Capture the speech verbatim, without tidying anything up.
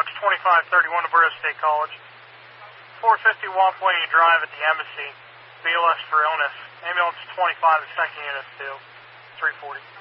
ambulance twenty-five thirty-one to Burroughs State College. four fifty Wampanoag Drive at the Embassy. B L S for illness. Ambulance twenty-five, the second unit still. three forty.